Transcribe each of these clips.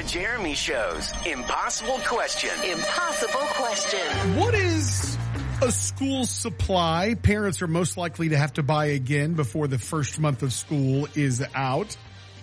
Jeremy Show's Impossible Question. Impossible Question. What is a school supply parents are most likely to have to buy again before the first month of school is out?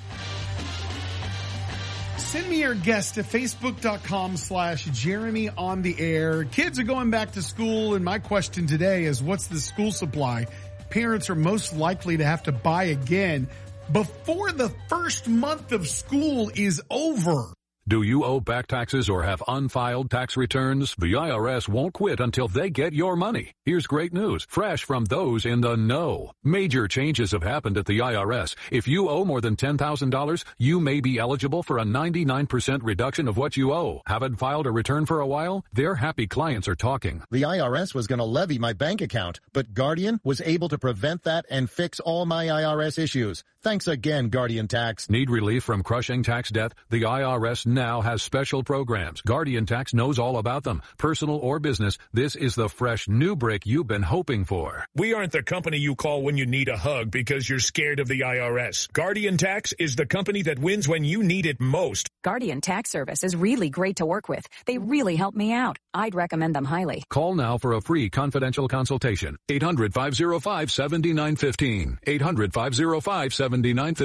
Send me your guess to facebook.com/Jeremy on the air. Kids are going back to school, and my question today is, what's the school supply parents are most likely to have to buy again before the first month of school is over? Do you owe back taxes or have unfiled tax returns? The IRS won't quit until they get your money. Here's great news, fresh from those in the know. Major changes have happened at the IRS. If you owe more than $10,000, you may be eligible for a 99% reduction of what you owe. Haven't filed a return for a while? Their happy clients are talking. The IRS was going to levy my bank account, but Guardian was able to prevent that and fix all my IRS issues. Thanks again, Guardian Tax. Need relief from crushing tax debt? The IRS now has special programs. Guardian Tax knows all about them. Personal or business, this is the fresh new break you've been hoping for. We aren't the company you call when you need a hug because you're scared of the IRS. Guardian Tax is the company that wins when you need it most. Guardian Tax Service is really great to work with. They really help me out. I'd recommend them highly. Call now for a free confidential consultation. 800-505-7915. 800-505-7915.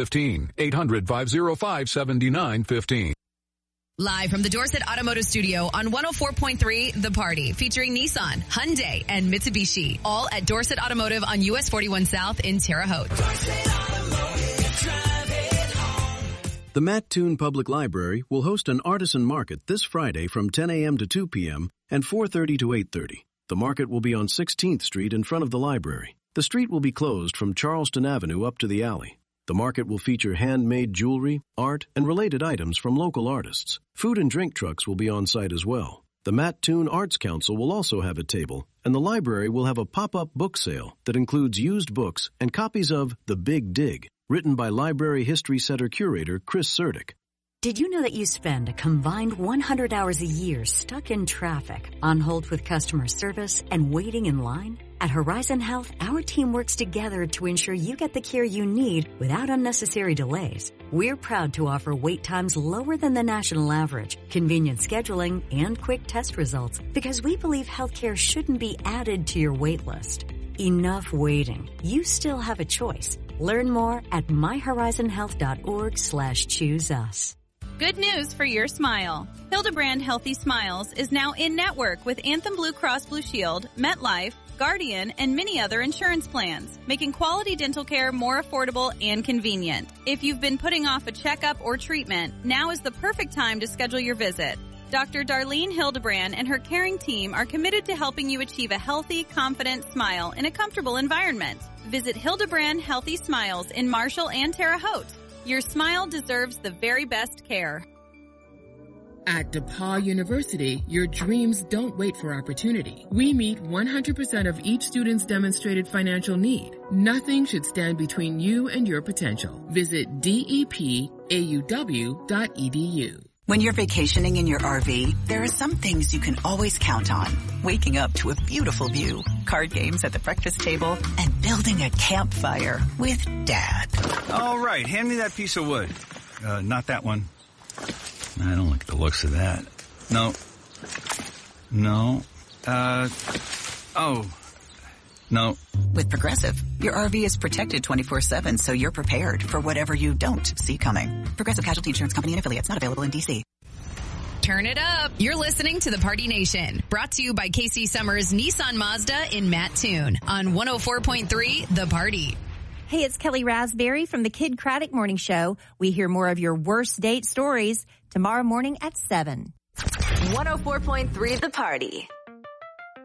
800-505-7915. Live from the Dorset Automotive Studio on 104.3 The Party, featuring Nissan, Hyundai, and Mitsubishi, all at Dorset Automotive on US 41 South in Terre Haute. The Mattoon Public Library will host an artisan market this Friday from 10 a.m. to 2 p.m. and 4:30 to 8:30. The market will be on 16th Street in front of the library. The street will be closed from Charleston Avenue up to the alley. The market will feature handmade jewelry, art, and related items from local artists. Food and drink trucks will be on site as well. The Mattoon Arts Council will also have a table, and the library will have a pop-up book sale that includes used books and copies of The Big Dig, written by Library History Center curator Chris Sertic. Did you know that you spend a combined 100 hours a year stuck in traffic, on hold with customer service, and waiting in line? At Horizon Health, our team works together to ensure you get the care you need without unnecessary delays. We're proud to offer wait times lower than the national average, convenient scheduling, and quick test results because we believe healthcare shouldn't be added to your wait list. Enough waiting. You still have a choice. Learn more at myhorizonhealth.org/choose us. Good news for your smile. Hildebrand Healthy Smiles is now in-network with Anthem Blue Cross Blue Shield, MetLife, Guardian, and many other insurance plans, making quality dental care more affordable and convenient. If you've been putting off a checkup or treatment, now is the perfect time to schedule your visit. Dr. Darlene Hildebrand and her caring team are committed to helping you achieve a healthy, confident smile in a comfortable environment. Visit Hildebrand Healthy Smiles in Marshall and Terre Haute. Your smile deserves the very best care. At DePaul University, your dreams don't wait for opportunity. We meet 100% of each student's demonstrated financial need. Nothing should stand between you and your potential. Visit depauw.edu. When you're vacationing in your RV, there are some things you can always count on. Waking up to a beautiful view, card games at the breakfast table, and building a campfire with Dad. All right, hand me that piece of wood. Not that one. I don't like the looks of that. No. No. With Progressive, your RV is protected 24/7, so you're prepared for whatever you don't see coming. Progressive Casualty Insurance Company and affiliates, not available in D.C. Turn it up. You're listening to The Party Nation, brought to you by Casey Summers Nissan Mazda in Mattoon on 104.3 The Party. Hey, it's Kelly Raspberry from the Kid Craddock Morning Show. We hear more of your worst date stories tomorrow morning at 7. 104.3 The Party.